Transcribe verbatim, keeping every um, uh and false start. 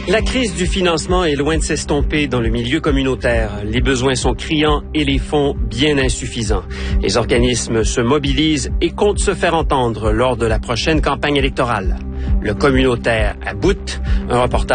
La crise du financement est loin de s'estomper dans le milieu communautaire. Les besoins sont criants et les fonds bien insuffisants. Les organismes se mobilisent et comptent se faire entendre lors de la prochaine campagne électorale. Le communautaire à bout, un reportage